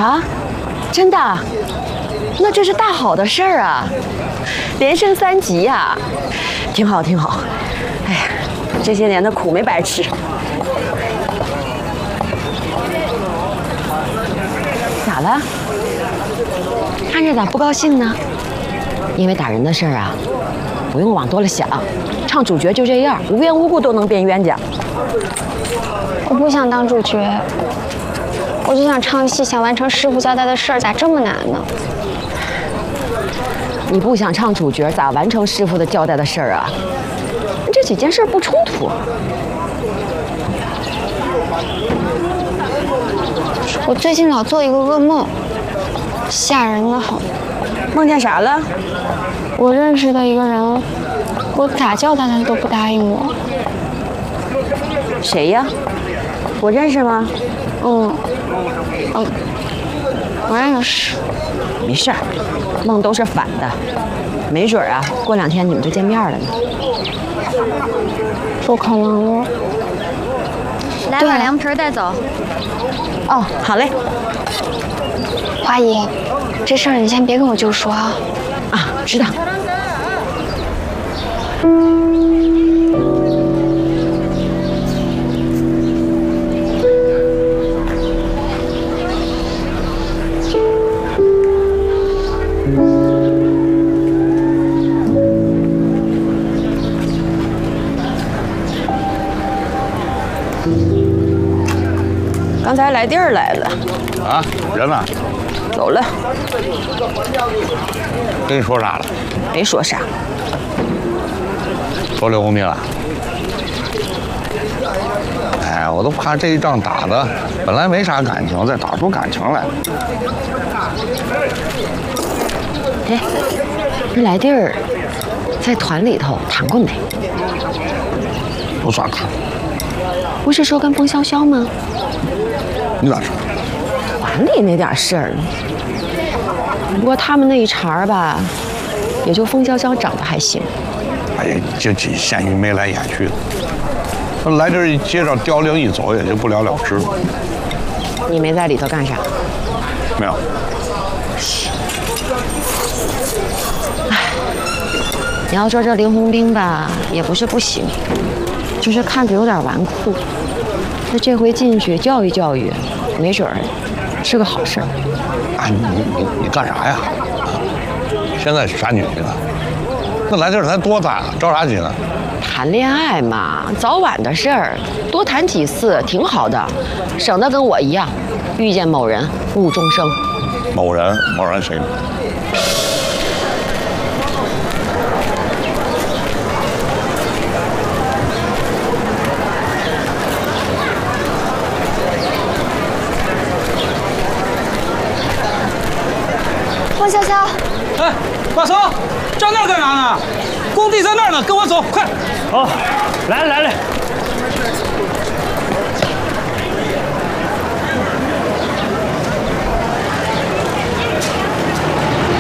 啥？真的？那这是大好的事儿啊，连升3级呀，挺好挺好。哎呀，这些年的苦没白吃。咋了？看着咋不高兴呢？因为打人的事儿啊，不用往多了想。唱主角就这样，无缘无故都能变冤家。 我不想当主角，我就想唱戏，想完成师傅交代的事儿，咋这么难呢？ 你不想唱主角，咋完成师傅的交代的事儿啊？这几件事不冲突。 我最近老做一个噩梦，吓人的很。 梦见啥了？ 我认识的一个人，我咋叫他都不答应我。 谁呀？我认识吗？ 我认识。 没事儿，梦都是反的，没准啊，过2天你们就见面了呢。 不可能了。 来把凉皮带走。 哦，好嘞。 花姨，这事儿你先别跟我舅说啊。 啊，知道。刚才来弟儿来了。 啊，人呢？ 走了。 跟你说啥了？ 没说啥。 说刘红密了？哎，我都怕这一仗打的本来没啥感情，再打出感情来。 哎，那来弟儿在团里头谈过没？ 不算谈。 不是说跟风潇潇吗？ 你咋知道？ 团里那点事儿。不过他们那一茬吧，也就风潇潇长得还行。 哎呀，就仅限于眉来眼去的。那来这儿接着凋零一走，也就不了了之了。 你没在里头干啥？ 没有。 哎，你要说这林红兵吧，也不是不行，就是看着有点纨绔。那这回进去教育教育，没准儿是个好事儿。 啊，你干啥呀？现在啥女的？那来这儿才多大啊？着啥急呢？ 谈恋爱嘛，早晚的事儿，多谈几次挺好的，省得跟我一样，遇见某人误终生。 某人谁呢？ 风潇潇， 哎，大嫂，站那儿干啥呢？工地在那儿呢，跟我走，快！ 哦，来了来了。